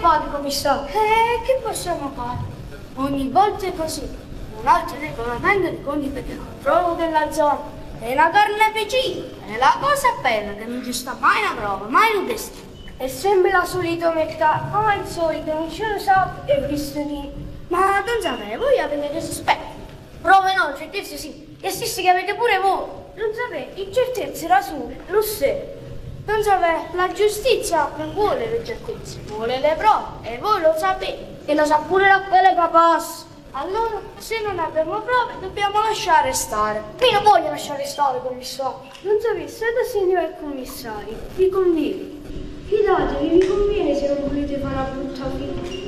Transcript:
fate, commissario? Che possiamo fare? Ogni volta è così. Un altro regolamento di conti perché controllo della zona. È una carneficina. È la cosa bella che non ci sta mai una prova, mai un test. È sempre la solita metà, come al solito, non ce lo sa e pistolini. Ma non sapete, voi avete dei sospetti. Prove no, certezze sì. E stessi che avete pure voi. Non sapete, incertezze rasure, russe. Non sapete, la giustizia non vuole le certezze, vuole le prove. E voi lo sapete. E lo sa pure Raffaele Capaz. Allora, se non abbiamo prove, dobbiamo lasciare stare. Io non voglio lasciare stare, commissario. Non sapete, siete signor commissario, vi conviene. Fidatevi, vi conviene se non volete fare una brutta fine.